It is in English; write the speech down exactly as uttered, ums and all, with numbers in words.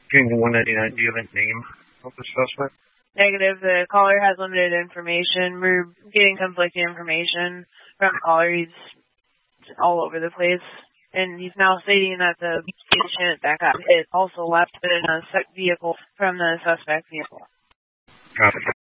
King one ninety-nine, do you have a name of the suspect? Negative. The caller has limited information. We're getting conflicting information from the caller. He's all over the place. And he's now stating that the patient that got hit also left in a vehicle from the suspect vehicle. Copy.